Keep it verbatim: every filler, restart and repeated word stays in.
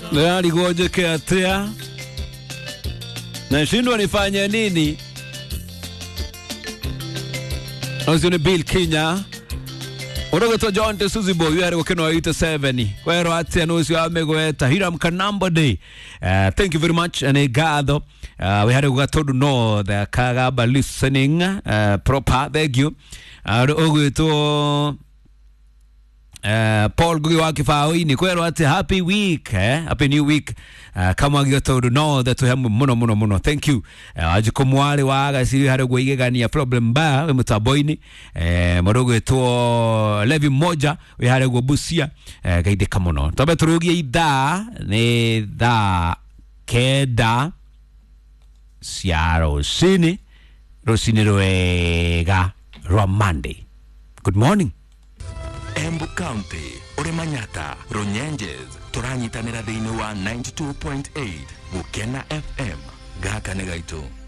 Nani goje keatea? Nashindwa nifanye nini? Ozone Bill Kenya. Orogoto John te Suzy Boy yare wakeno eight seven. Kwero atia nusu amegweta Hiram Kanamba Day. Uh, thank you very much and gado. Uh, we had to go to know the Kagaba listening uh, proper. Thank you. Uh, ogoto Uh, Paul Guiwaki Fawini kwero ati happy week eh happy new week uh, kama gyoto no that we muno muno muno thank you uh, ajikomwale waga siri hare gweigania problem ba we mutaboini eh morogo to levi moja we hare gobusia uh, gaide kamono tobe turugie ida ne da keda siaro sini rosini roega romande. Good morning. Embu County, Oremanyata, Ronyenjes, Toranyitanira Dino one ninety-two point eight, Bukena F M, Gaka Negaito.